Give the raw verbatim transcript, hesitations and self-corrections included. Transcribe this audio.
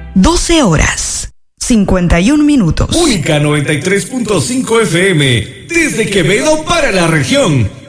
doce horas, cincuenta y un minutos. Única noventa y tres punto cinco F M, desde Quevedo para la región.